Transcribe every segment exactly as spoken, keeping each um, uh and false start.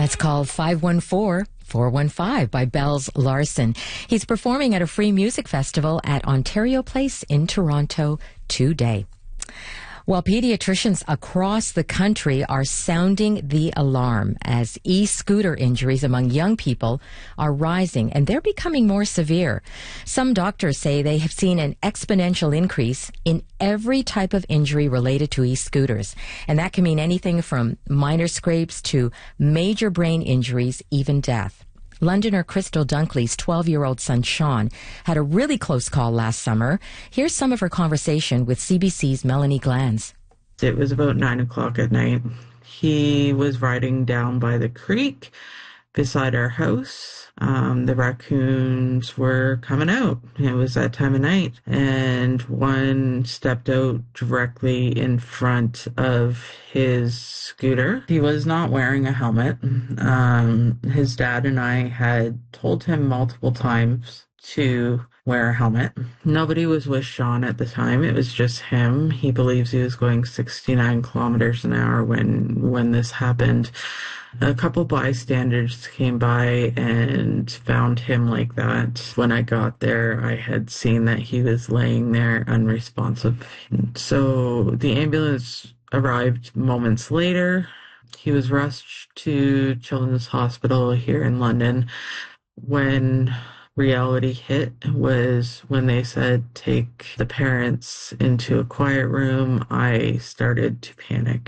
That's called five one four, four one five by Bells Larson. He's performing at a free music festival at Ontario Place in Toronto today. Well, pediatricians across the country are sounding the alarm as e-scooter injuries among young people are rising, and they're becoming more severe. Some doctors say they have seen an exponential increase in every type of injury related to e-scooters, and that can mean anything from minor scrapes to major brain injuries, even death. Londoner Crystal Dunkley's twelve-year-old son, Sean, had a really close call last summer. Here's some of her conversation with C B C's Melanie Glanz. It was about nine o'clock at night. He was riding down by the creek beside our house. Um, the raccoons were coming out. It was that time of night. And one stepped out directly in front of his scooter. He was not wearing a helmet. Um, his dad and I had told him multiple times to wear a helmet. Nobody was with Sean at the time. It was just him. He believes he was going sixty-nine kilometers an hour when when this happened. A couple bystanders came by and found him like that. When I got there, I had seen that he was laying there unresponsive. So the ambulance arrived moments later. He was rushed to Children's Hospital here in London. When reality hit was when they said, take the parents into a quiet room, I started to panic.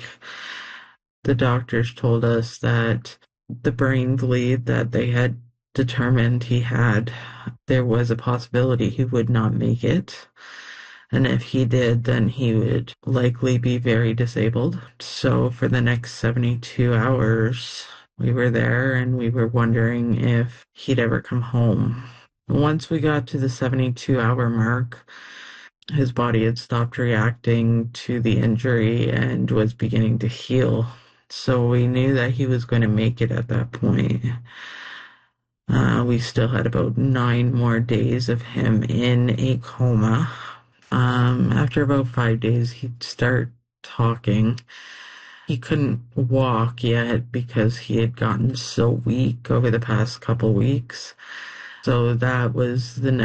The doctors told us that the brain bleed that they had determined he had, there was a possibility he would not make it. And if he did, then he would likely be very disabled. So for the next seventy-two hours, we were there and we were wondering if he'd ever come home. Once we got to the seventy-two hour mark, his body had stopped reacting to the injury and was beginning to heal. So we knew that he was going to make it at that point. Uh, we still had about nine more days of him in a coma. Um, after about five days, he'd start talking. He couldn't walk yet because he had gotten so weak over the past couple weeks. So that was the next